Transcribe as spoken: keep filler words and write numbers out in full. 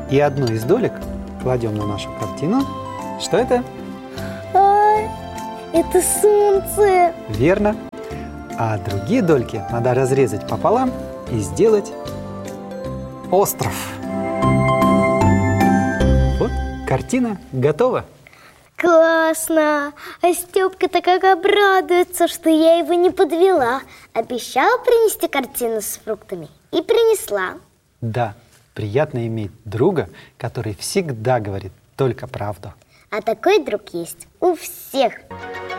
И одну из долек кладем на нашу картину. Что это? А, это солнце. Верно. А другие дольки надо разрезать пополам и сделать остров. Вот, картина готова. Классно! А Степка-то как обрадуется, что я его не подвела. Обещала принести картину с фруктами и принесла. Да, приятно иметь друга, который всегда говорит только правду. А такой друг есть у всех.